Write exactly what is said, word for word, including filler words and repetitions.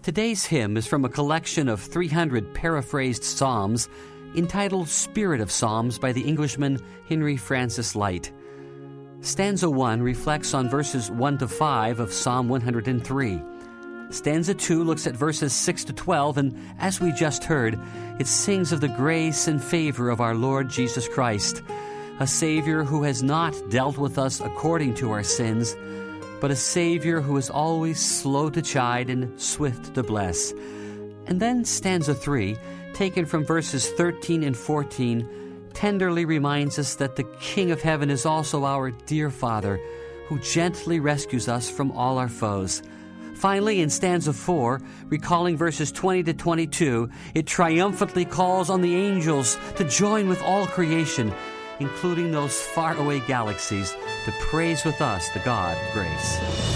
Today's hymn is from a collection of three hundred paraphrased psalms entitled Spirit of Psalms by the Englishman Henry Francis Lyte. Stanza one reflects on verses one to five of Psalm one hundred three. Stanza two looks at verses six to twelve, and as we just heard, it sings of the grace and favor of our Lord Jesus Christ, a Savior who has not dealt with us according to our sins, but a Savior who is always slow to chide and swift to bless. And then stanza three, taken from verses thirteen and fourteen, tenderly reminds us that the King of Heaven is also our dear Father, who gently rescues us from all our foes. Finally, in stanza four, recalling verses twenty to twenty-two, it triumphantly calls on the angels to join with all creation, including those faraway galaxies, to praise with us the God of grace.